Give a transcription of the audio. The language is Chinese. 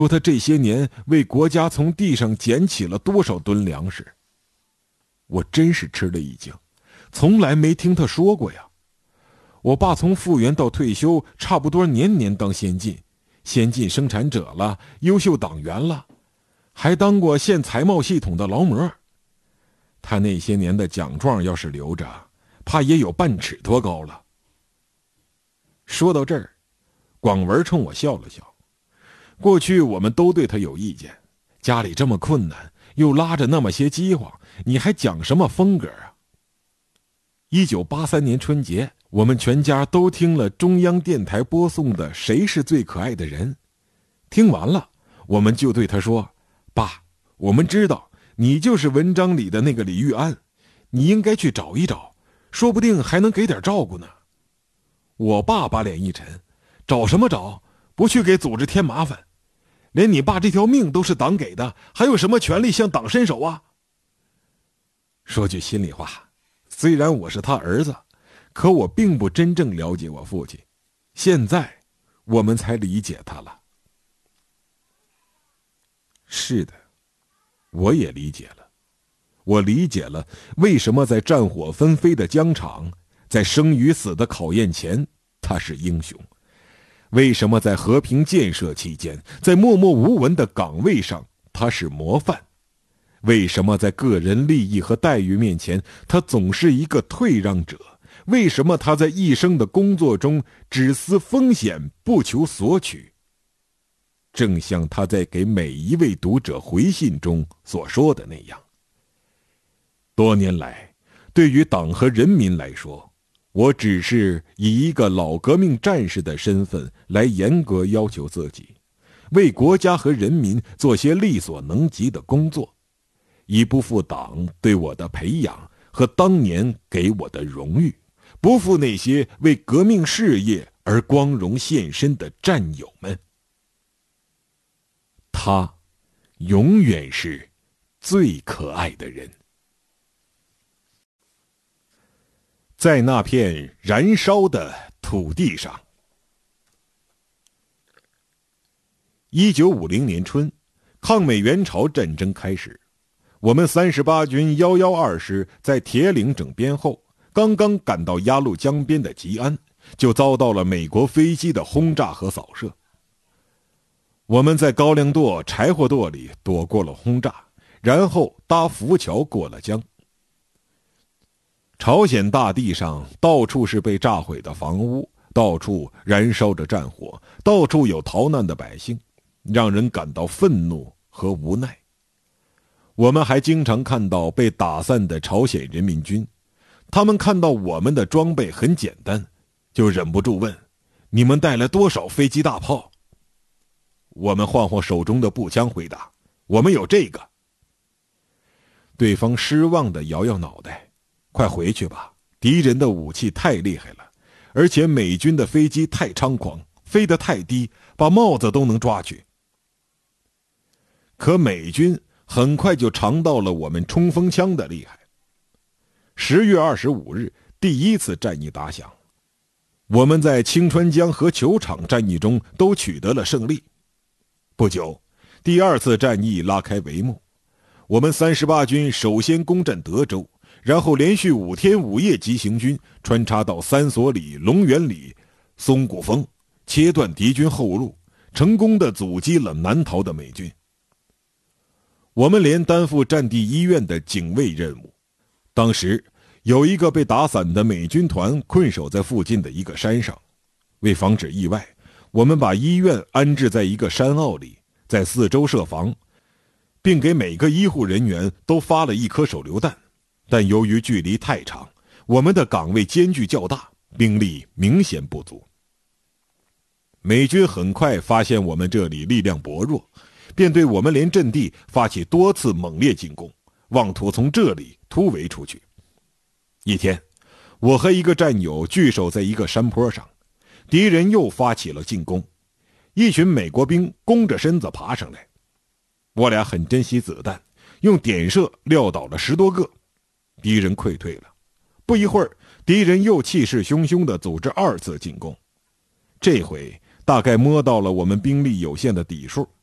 说他这些年为国家从地上捡起了多少吨粮食。我真是吃了一惊，从来没听他说过呀。我爸从复员到退休，差不多年年当先进，先进生产者了，优秀党员了，还当过县财贸系统的劳模。他那些年的奖状要是留着，怕也有半尺多高了。说到这儿，广文冲我笑了笑。过去我们都对他有意见，家里这么困难，又拉着那么些饥荒，你还讲什么风格啊？1983年春节，我们全家都听了中央电台播送的《谁是最可爱的人》。听完了，我们就对他说：爸，我们知道你就是文章里的那个李玉安，你应该去找一找，说不定还能给点照顾呢。我爸把脸一沉：找什么找？不去给组织添麻烦，连你爸这条命都是党给的，还有什么权利向党伸手啊？说句心里话，虽然我是他儿子，可我并不真正了解我父亲，现在我们才理解他了。是的，我也理解了。我理解了为什么在战火纷飞的疆场，在生与死的考验前，他是英雄。为什么在和平建设期间，在默默无闻的岗位上，他是模范？为什么在个人利益和待遇面前，他总是一个退让者？为什么他在一生的工作中只思风险，不求索取？正像他在给每一位读者回信中所说的那样，多年来，对于党和人民来说，我只是以一个老革命战士的身份来严格要求自己，为国家和人民做些力所能及的工作，以不负党对我的培养和当年给我的荣誉，不负那些为革命事业而光荣献身的战友们。他永远是最可爱的人。在那片燃烧的土地上。1950年春，抗美援朝战争开始，我们38军112师在铁岭整编后，刚刚赶到鸭绿江边的吉安，就遭到了美国飞机的轰炸和扫射。我们在高粱垛、柴火垛里躲过了轰炸，然后搭浮桥过了江。朝鲜大地上到处是被炸毁的房屋，到处燃烧着战火，到处有逃难的百姓，让人感到愤怒和无奈。我们还经常看到被打散的朝鲜人民军，他们看到我们的装备很简单，就忍不住问：你们带了多少飞机大炮？我们晃晃手中的步枪回答：我们有这个。对方失望地摇摇脑袋：快回去吧，敌人的武器太厉害了，而且美军的飞机太猖狂，飞得太低，把帽子都能抓去。可美军很快就尝到了我们冲锋枪的厉害。10月25日，第一次战役打响，我们在清川江和球场战役中都取得了胜利。不久，第二次战役拉开帷幕，我们38军首先攻占德州，然后连续5天5夜急行军，穿插到三所里、龙源里、松骨峰，切断敌军后路，成功地阻击了南逃的美军。我们连担负战地医院的警卫任务。当时有一个被打散的美军团困守在附近的一个山上，为防止意外，我们把医院安置在一个山坳里，在四周设防，并给每个医护人员都发了1颗手榴弹。但由于距离太长，我们的岗位间距较大，兵力明显不足。美军很快发现我们这里力量薄弱，便对我们连阵地发起多次猛烈进攻，妄图从这里突围出去。一天，我和一个战友聚守在一个山坡上，敌人又发起了进攻，一群美国兵弓着身子爬上来，我俩很珍惜子弹，用点射撂倒了10多个，敌人溃退了。不一会儿，敌人又气势汹汹地组织2次进攻，这回大概摸到了我们兵力有限的底数，